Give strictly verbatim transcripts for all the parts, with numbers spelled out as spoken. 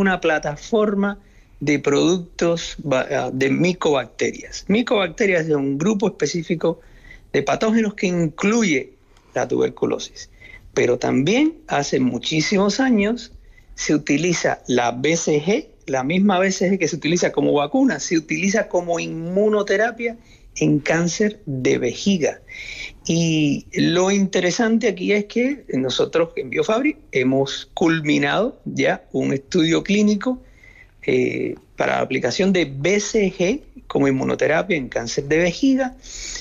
una plataforma de productos de micobacterias. Micobacterias es un grupo específico de patógenos que incluye la tuberculosis. Pero también hace muchísimos años se utiliza la B C G, la misma B C G que se utiliza como vacuna, se utiliza como inmunoterapia en cáncer de vejiga. Y lo interesante aquí es que nosotros en BioFabry hemos culminado ya un estudio clínico eh, para la aplicación de B C G como inmunoterapia en cáncer de vejiga.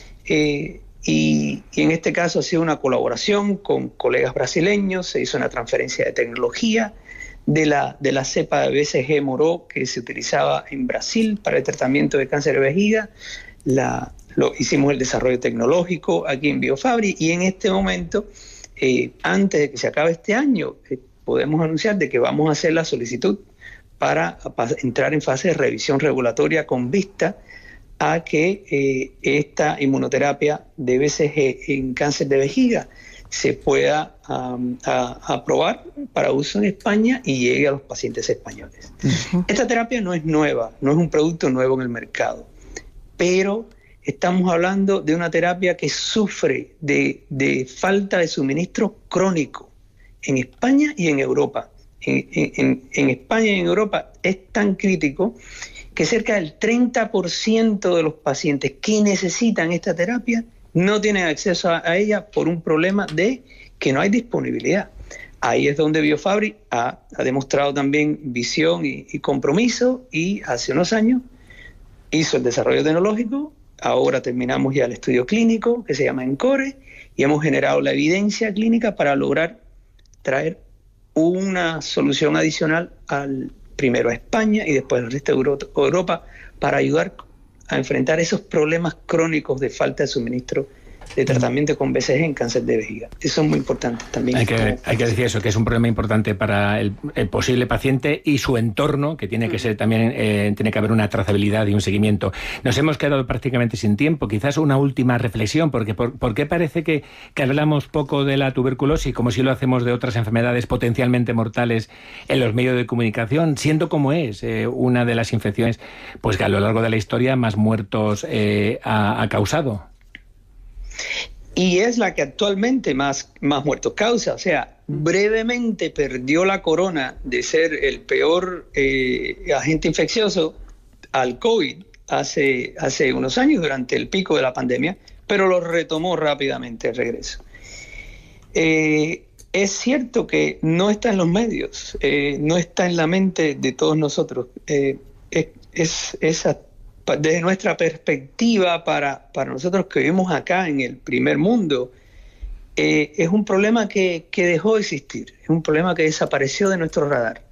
Eh, y, y en este caso ha sido una colaboración con colegas brasileños, se hizo una transferencia de tecnología de la, de la cepa de B C G Moró que se utilizaba en Brasil para el tratamiento de cáncer de vejiga. La, lo, hicimos el desarrollo tecnológico aquí en BioFabry y en este momento, eh, antes de que se acabe este año, eh, podemos anunciar de que vamos a hacer la solicitud para, para entrar en fase de revisión regulatoria con vista a que eh, esta inmunoterapia de B C G en cáncer de vejiga se pueda um, a, a aprobar para uso en España y llegue a los pacientes españoles. Uh-huh. Esta terapia no es nueva, no es un producto nuevo en el mercado, pero estamos hablando de una terapia que sufre de, de falta de suministro crónico en España y en Europa. En, en, en España y en Europa es tan crítico que cerca del treinta por ciento de los pacientes que necesitan esta terapia no tienen acceso a, a ella por un problema de que no hay disponibilidad. Ahí es donde BioFabry ha, ha demostrado también visión y, y compromiso, y hace unos años hizo el desarrollo tecnológico. Ahora terminamos ya el estudio clínico que se llama ENCORE y hemos generado la evidencia clínica para lograr traer una solución adicional al primero a España y después al resto de Europa para ayudar a enfrentar esos problemas crónicos de falta de suministro de tratamiento con B C G en cáncer de vejiga. Eso es muy importante también. Hay que, hay que decir eso, que es un problema importante para el, el posible paciente y su entorno, que tiene que ser también, eh, tiene que haber una trazabilidad y un seguimiento. Nos hemos quedado prácticamente sin tiempo. Quizás una última reflexión, porque por, ¿por qué parece que, que hablamos poco de la tuberculosis, como si lo hacemos de otras enfermedades potencialmente mortales en los medios de comunicación, siendo como es eh, una de las infecciones pues que a lo largo de la historia más muertos eh, ha, ha causado? Y es la que actualmente más, más muertos causa. O sea, brevemente perdió la corona de ser el peor eh, agente infeccioso al COVID hace, hace unos años, durante el pico de la pandemia, pero lo retomó rápidamente el regreso. Eh, es cierto que no está en los medios, eh, no está en la mente de todos nosotros. Eh, es, es, es Desde nuestra perspectiva, para, para nosotros que vivimos acá en el primer mundo, eh, es un problema que, que dejó de existir, es un problema que desapareció de nuestro radar.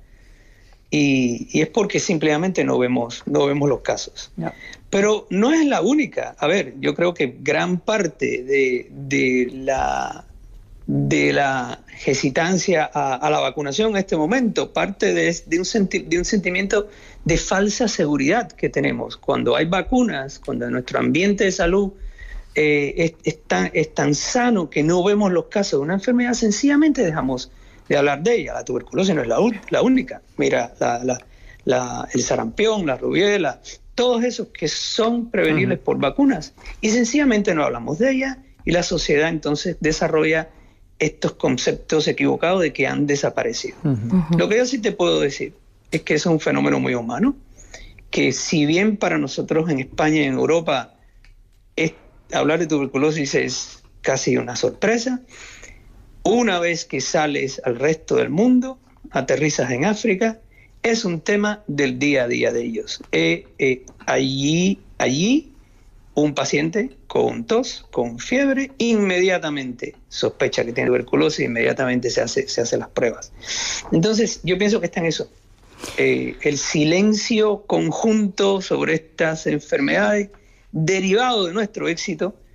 Y, y es porque simplemente no vemos, no vemos los casos. No. Pero no es la única. A ver, yo creo que gran parte de, de, la, de la hesitancia a, a la vacunación en este momento parte de, de, un, senti, de un sentimiento de falsa seguridad que tenemos. Cuando hay vacunas, cuando nuestro ambiente de salud eh, es, es, tan, es tan sano que no vemos los casos de una enfermedad, sencillamente dejamos de hablar de ella. La tuberculosis no es la, la única. Mira, la, la, la, el sarampión, la rubiela, todos esos que son prevenibles uh-huh. por vacunas. Y sencillamente no hablamos de ella y la sociedad entonces desarrolla estos conceptos equivocados de que han desaparecido. Uh-huh. Lo que yo sí te puedo decir es que es un fenómeno muy humano, que si bien para nosotros en España y en Europa es, hablar de tuberculosis es casi una sorpresa, una vez que sales al resto del mundo, aterrizas en África, es un tema del día a día de ellos. Eh, eh, allí, allí un paciente con tos, con fiebre, inmediatamente sospecha que tiene tuberculosis, inmediatamente se hace, se hacen las pruebas. Entonces yo pienso que está en eso. Eh, el silencio conjunto sobre estas enfermedades, derivado de nuestro éxito,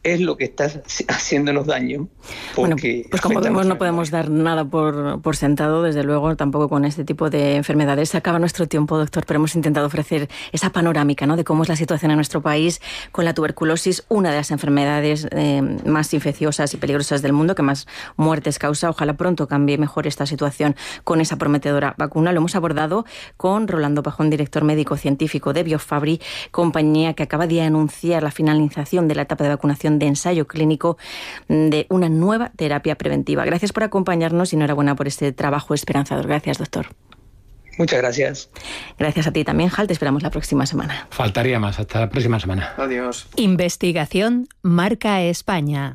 es lo que está haciéndonos daño. Bueno, pues como vemos, no podemos dar nada por, por sentado, desde luego, tampoco con este tipo de enfermedades. Se acaba nuestro tiempo, doctor, pero hemos intentado ofrecer esa panorámica, ¿no?, de cómo es la situación en nuestro país con la tuberculosis, una de las enfermedades eh, más infecciosas y peligrosas del mundo, que más muertes causa. Ojalá pronto cambie mejor esta situación con esa prometedora vacuna. Lo hemos abordado con Rolando Pajón, director médico científico de Biofabri, compañía que acaba de anunciar la finalización de la etapa de vacunación de ensayo clínico de una nueva terapia preventiva. Gracias por acompañarnos y enhorabuena por este trabajo esperanzador. Gracias, doctor. Muchas gracias. Gracias a ti también, Hal. Te esperamos la próxima semana. Faltaría más. Hasta la próxima semana. Adiós. Investigación Marca España.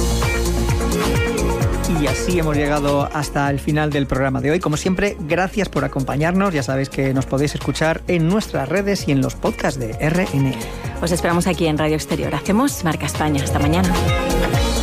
Y así hemos llegado hasta el final del programa de hoy. Como siempre, gracias por acompañarnos. Ya sabéis que nos podéis escuchar en nuestras redes y en los podcasts de R N. Os esperamos aquí en Radio Exterior. Hacemos Marca España. Hasta mañana.